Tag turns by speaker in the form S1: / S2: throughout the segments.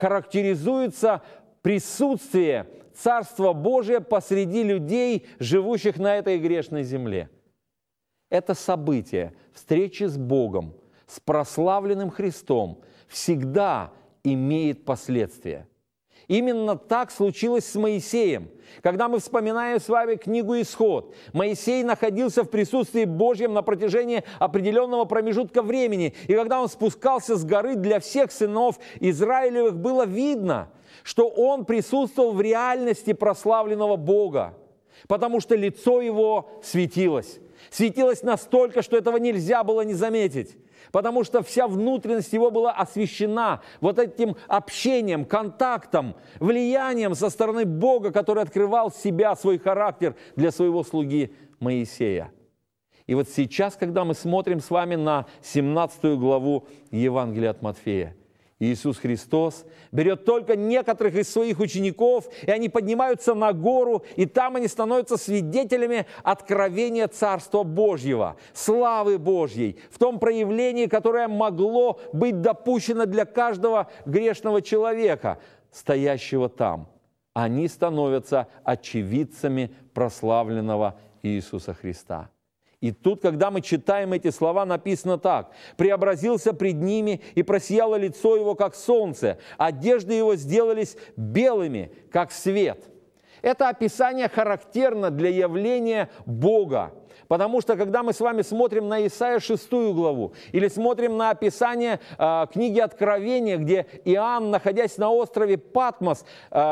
S1: характеризуется присутствие Царства Божия посреди людей, живущих на этой грешной земле. Это событие встречи с Богом, с прославленным Христом, всегда имеет последствия. Именно так случилось с Моисеем. Когда мы вспоминаем с вами книгу «Исход», Моисей находился в присутствии Божьем на протяжении определенного промежутка времени. И когда он спускался с горы, для всех сынов Израилевых было видно, что он присутствовал в реальности прославленного Бога, потому что лицо его светилось. Светилось настолько, что этого нельзя было не заметить. Потому что вся внутренность его была освящена вот этим общением, контактом, влиянием со стороны Бога, который открывал себя, свой характер для своего слуги Моисея. И вот сейчас, когда мы смотрим с вами на 17 главу Евангелия от Матфея, Иисус Христос берет только некоторых из своих учеников, и они поднимаются на гору, и там они становятся свидетелями откровения Царства Божьего, славы Божьей, в том проявлении, которое могло быть допущено для каждого грешного человека, стоящего там. Они становятся очевидцами прославленного Иисуса Христа. И тут, когда мы читаем эти слова, написано так: «Преобразился пред ними, и просияло лицо его, как солнце, одежды его сделались белыми, как свет». Это описание характерно для явления Бога. Потому что, когда мы с вами смотрим на Исайя 6 главу, или смотрим на описание книги Откровения, где Иоанн, находясь на острове Патмос,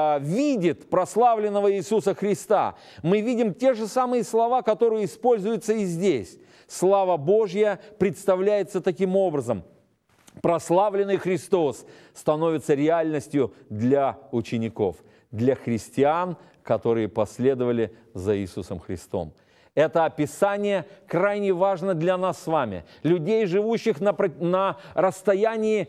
S1: видит прославленного Иисуса Христа, мы видим те же самые слова, которые используются и здесь. Слава Божья представляется таким образом. Прославленный Христос становится реальностью для учеников, для христиан, которые последовали за Иисусом Христом. Это описание крайне важно для нас с вами, людей, живущих на расстоянии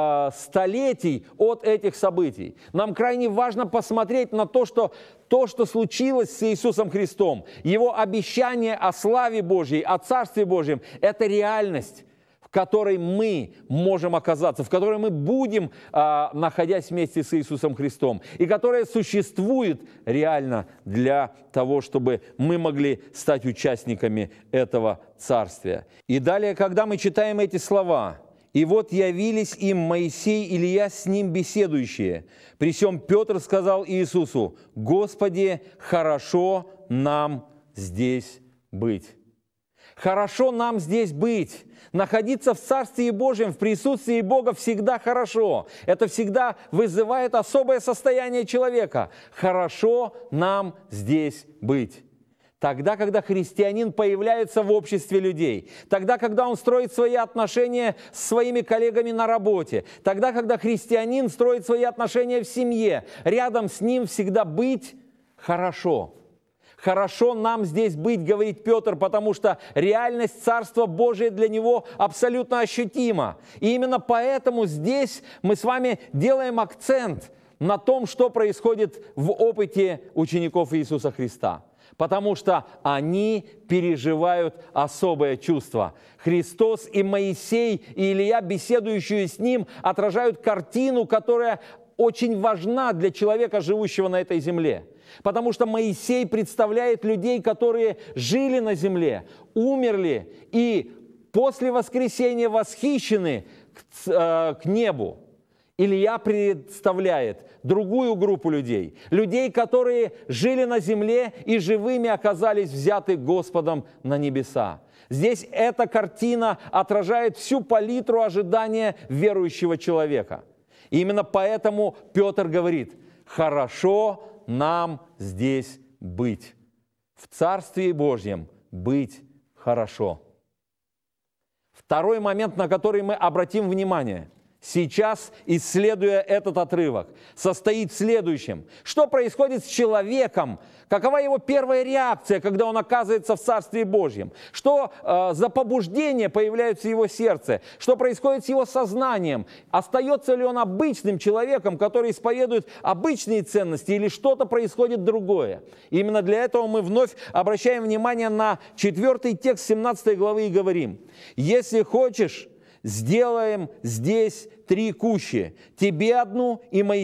S1: столетий от этих событий. Нам крайне важно посмотреть на то, что случилось с Иисусом Христом, Его обещание о славе Божьей, о Царстве Божьем – это реальность, в которой мы можем оказаться, в которой мы будем, находясь вместе с Иисусом Христом, и которая существует реально для того, чтобы мы могли стать участниками этого Царствия. И далее, когда мы читаем эти слова: «И вот явились им Моисей и Илия, с ним беседующие. При сем Петр сказал Иисусу: Господи, хорошо нам здесь быть». Хорошо нам здесь быть. Находиться в Царстве Божьем, в присутствии Бога всегда хорошо. Это всегда вызывает особое состояние человека. Хорошо нам здесь быть. Тогда, когда христианин появляется в обществе людей, тогда, когда он строит свои отношения с своими коллегами на работе, тогда, когда христианин строит свои отношения в семье, рядом с ним всегда быть хорошо. Хорошо нам здесь быть, говорит Петр, потому что реальность Царства Божия для него абсолютно ощутима. И именно поэтому здесь мы с вами делаем акцент на том, что происходит в опыте учеников Иисуса Христа. Потому что они переживают особое чувство. Христос и Моисей, и Илия, беседующие с ним, отражают картину, которая очень важна для человека, живущего на этой земле. Потому что Моисей представляет людей, которые жили на земле, умерли и после воскресения восхищены к небу. Илия представляет другую группу людей. Людей, которые жили на земле и живыми оказались взяты Господом на небеса. Здесь эта картина отражает всю палитру ожидания верующего человека. И именно поэтому Петр говорит: «Хорошо нам здесь быть». В Царстве Божьем быть хорошо. Второй момент, на который мы обратим внимание, сейчас, исследуя этот отрывок, состоит в следующем. Что происходит с человеком? Какова его первая реакция, когда он оказывается в Царстве Божьем? Что за побуждения появляются в его сердце? Что происходит с его сознанием? Остается ли он обычным человеком, который исповедует обычные ценности, или что-то происходит другое? Именно для этого мы вновь обращаем внимание на 4 текст 17 главы и говорим: «Если хочешь сделаем здесь 3 кущи, тебе одну и